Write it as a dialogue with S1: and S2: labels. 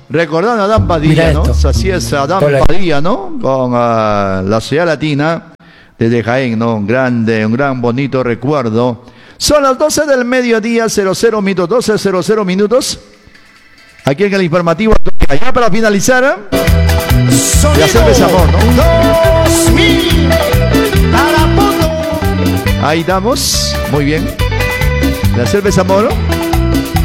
S1: Recordando a Adán Padilla, ¿no? Así es, Adán Padilla, ¿no? Con la Sociedad Latina desde Jaén, ¿no? Un gran bonito recuerdo. Son las 12 del mediodía, 00 minutos, 12:00 minutos. Aquí en el informativo, ya para finalizar, la cerveza amor, ¿no? 2000 a la foto. Ahí estamos, muy bien. La cerveza amor, ¿no?